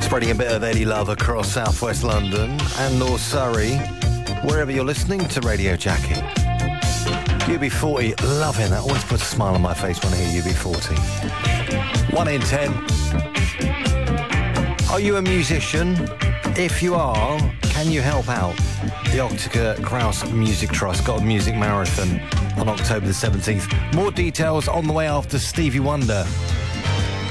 Spreading a bit of Eddie Love across southwest London and North Surrey, wherever you're listening to Radio Jackie. UB40, loving that. Always puts a smile on my face when I hear UB40. 1 in 10. Are you a musician? If you are, can you help out? The Octica Kraus Music Trust got a music marathon on October the 17th. More details on the way after Stevie Wonder.